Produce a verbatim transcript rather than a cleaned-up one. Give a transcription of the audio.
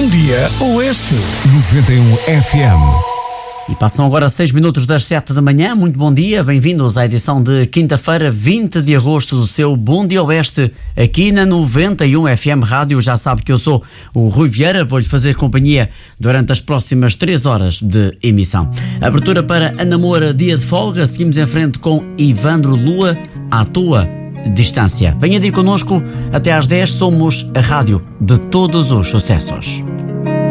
Bom Dia Oeste. noventa e um F M. E passam agora seis minutos das sete da manhã. Muito bom dia, bem-vindos à edição de quinta-feira, vinte de agosto, do seu Bom Dia Oeste, aqui na noventa e um F M Rádio. Já sabe que eu sou o Rui Vieira, vou-lhe fazer companhia durante as próximas três horas de emissão. Abertura para A Namora, dia de folga. Seguimos em frente com Ivandro Lua, à tua distância. Venha de ir connosco até às dez, somos a rádio de todos os sucessos.